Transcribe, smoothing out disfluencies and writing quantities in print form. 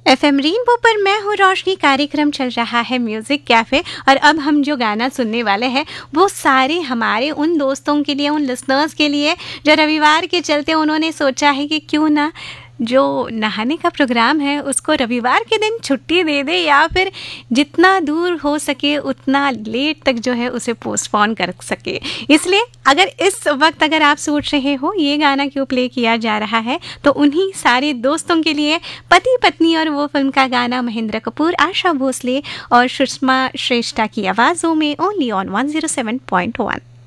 FM rainbow पर मैं हूँ रोशनी। कार्यक्रम चल रहा है म्यूजिक कैफे और अब हम जो गाना सुनने वाले हैं वो सारे हमारे उन दोस्तों के लिए, उन लिसनर्स के लिए जो रविवार के चलते उन्होंने सोचा है कि क्यों ना जो नहाने का प्रोग्राम है उसको रविवार के दिन छुट्टी दे दे या फिर जितना दूर हो सके उतना लेट तक जो है उसे पोस्टपोन कर सके। इसलिए अगर इस वक्त अगर आप सोच रहे हो ये गाना क्यों प्ले किया जा रहा है तो उन्हीं सारे दोस्तों के लिए पति पत्नी और वो फिल्म का गाना महेंद्र कपूर, आशा भोसले और सुषमा श्रेष्ठा की आवाज़ों में ओनली ऑन 107.1।